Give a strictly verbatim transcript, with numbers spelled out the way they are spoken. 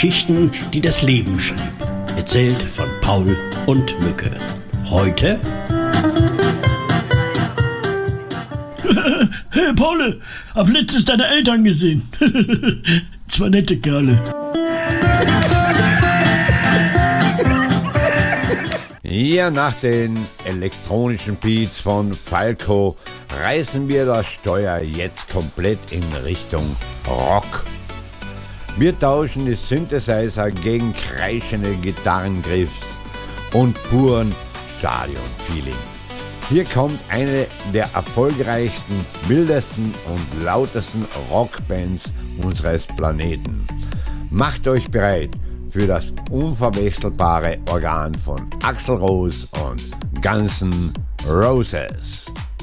Geschichten, die das Leben schrieb. Erzählt von Paul und Mücke. Heute... Hey Paul, hab letztens deine Eltern gesehen. Zwei nette Kerle. Hier nach den elektronischen Beats von Falco reißen wir das Steuer jetzt komplett in Richtung Rock. Wir tauschen die Synthesizer gegen kreischende Gitarrengriffs und puren Stadion-Feeling. Hier kommt eine der erfolgreichsten, wildesten und lautesten Rockbands unseres Planeten. Macht euch bereit für das unverwechselbare Organ von Axl Rose und Guns N' Roses.